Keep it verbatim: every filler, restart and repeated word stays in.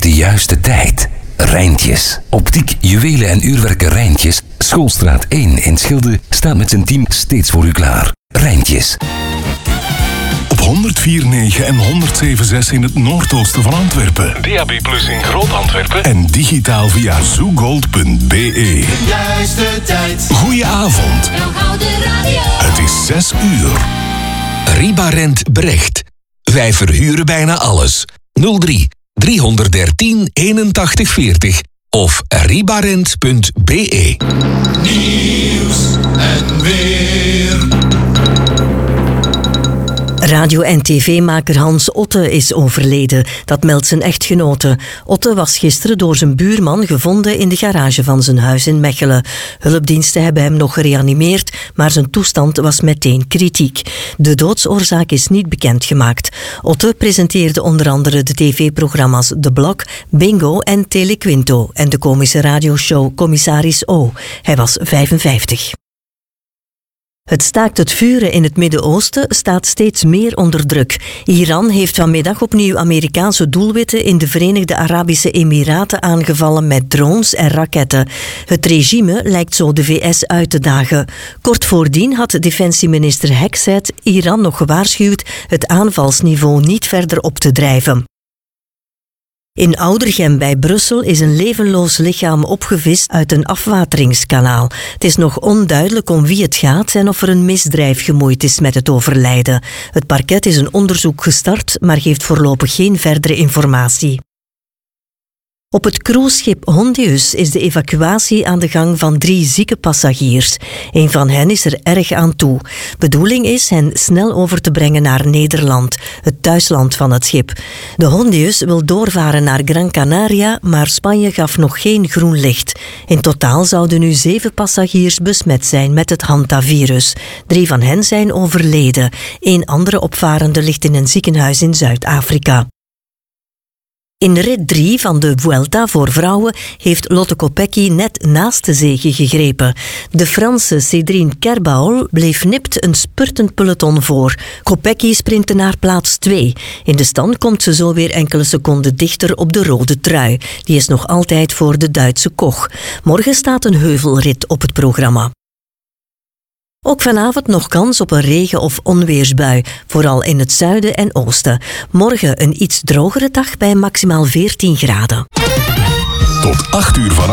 de juiste tijd. Rijntjes. Optiek, juwelen en uurwerken Rijntjes. Schoolstraat één in Schilde staat met zijn team steeds voor u klaar. Rijntjes. Op honderd vier komma negen en honderd zeven komma zes in het noordoosten van Antwerpen. D A B plus in Groot-Antwerpen. En digitaal via zoogold punt b e. De juiste tijd. Goedenavond. Het is zes uur. Ribarent Brecht. Wij verhuren bijna alles. nul drie driehonderddertien eenentachtig veertig of ribarent punt b e. Nieuws en weer. Radio- en tv-maker Hans Otte is overleden. Dat meldt zijn echtgenote. Otte was gisteren door zijn buurman gevonden in de garage van zijn huis in Mechelen. Hulpdiensten hebben hem nog gereanimeerd, maar zijn toestand was meteen kritiek. De doodsoorzaak is niet bekendgemaakt. Otte presenteerde onder andere de tv-programma's De Blok, Bingo en Telequinto en de komische radioshow Commissaris O. Hij was vijfenvijftig. Het staakt het vuren in het Midden-Oosten staat steeds meer onder druk. Iran heeft vanmiddag opnieuw Amerikaanse doelwitten in de Verenigde Arabische Emiraten aangevallen met drones en raketten. Het regime lijkt zo de V S uit te dagen. Kort voordien had defensieminister Hegseth Iran nog gewaarschuwd het aanvalsniveau niet verder op te drijven. In Oudergem bij Brussel is een levenloos lichaam opgevist uit een afwateringskanaal. Het is nog onduidelijk om wie het gaat en of er een misdrijf gemoeid is met het overlijden. Het parket is een onderzoek gestart, maar geeft voorlopig geen verdere informatie. Op het cruiseschip Hondius is de evacuatie aan de gang van drie zieke passagiers. Een van hen is er erg aan toe. Bedoeling is hen snel over te brengen naar Nederland, het thuisland van het schip. De Hondius wil doorvaren naar Gran Canaria, maar Spanje gaf nog geen groen licht. In totaal zouden nu zeven passagiers besmet zijn met het hantavirus. Drie van hen zijn overleden. Een andere opvarende ligt in een ziekenhuis in Zuid-Afrika. In rit drie van de Vuelta voor vrouwen heeft Lotte Kopecky net naast de zege gegrepen. De Franse Cédrine Kerbaol bleef nipt een spurtend peloton voor. Kopecky sprintte naar plaats twee. In de stand komt ze zo weer enkele seconden dichter op de rode trui. Die is nog altijd voor de Duitse Koch. Morgen staat een heuvelrit op het programma. Ook vanavond nog kans op een regen- of onweersbui, vooral in het zuiden en oosten. Morgen een iets drogere dag bij maximaal veertien graden. Tot acht uur vanavond.